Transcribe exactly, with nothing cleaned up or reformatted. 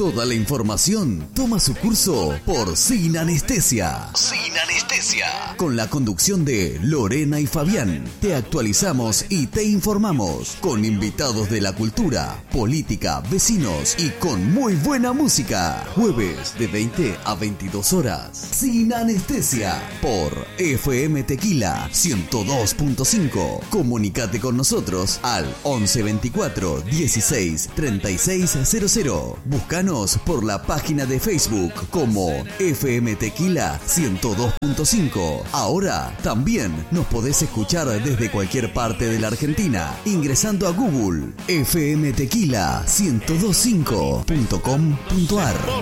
Toda la información toma su curso por Sin Anestesia. Sin Anestesia. Con la conducción de Lorena y Fabián, te actualizamos y te informamos con invitados de la cultura, política, vecinos y con muy buena música. Jueves de veinte a veintidós horas. Sin Anestesia por F M Tequila ciento dos punto cinco. Comunicate con nosotros al once veinticuatro dieciséis treinta y seis cero cero. Búscanos por la página de Facebook como F M Tequila ciento dos punto cinco. Ahora también nos podés escuchar desde cualquier parte de la Argentina ingresando a Google f m tequila ciento veinticinco punto com punto a r.